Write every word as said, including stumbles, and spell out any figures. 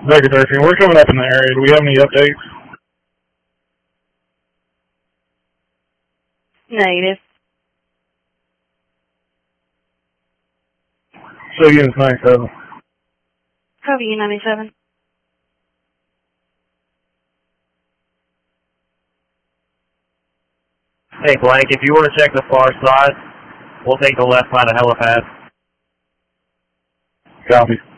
Vector thirteen, we're coming up in the area. Do we have any updates? Negative. So units ninety-seven. Copy U ninety-seven. Hey, Blank, if you want to check the far side, we'll take the left side of helipad. Copy.